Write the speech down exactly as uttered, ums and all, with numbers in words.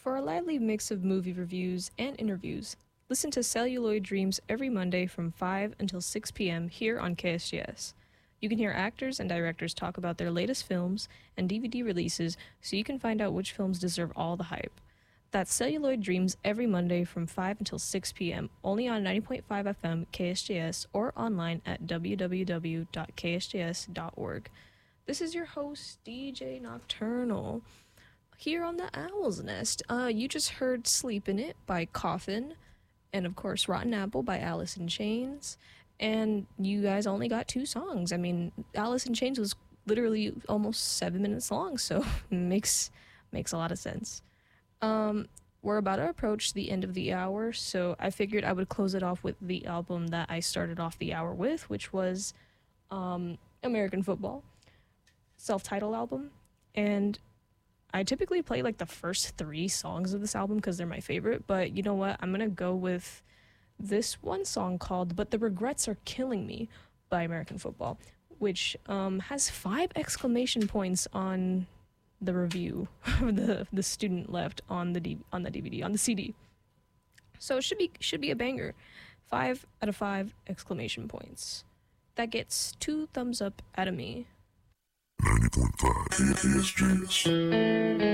For a lively mix of movie reviews and interviews, listen to Celluloid Dreams every Monday from five until six p m here on K S G S. You can hear actors and directors talk about their latest films and D V D releases so you can find out which films deserve all the hype. That's Celluloid Dreams every Monday from five until six p m, only on ninety point five F M K S G S or online at w w w dot k s g s dot org. This is your host, D J Nocturnal, here on the Owl's Nest. Uh, you just heard Sleep in It by Coffin, and of course Rotten Apple by Alice in Chains. And you guys only got two songs. I mean, Alice in Chains was literally almost seven minutes long, so makes makes a lot of sense. Um, we're about to approach the end of the hour, so I figured I would close it off with the album that I started off the hour with, which was um, American Football, self-titled album. And I typically play like the first three songs of this album because they're my favorite, but you know what? I'm gonna go with this one song called But the Regrets Are Killing Me by American Football, which um, has five exclamation points on the review the the student left on the D- on the D V D, on the C D. So it should be should be a banger. Five out of five exclamation points. That gets two thumbs up out of me. ninety point five K S G S.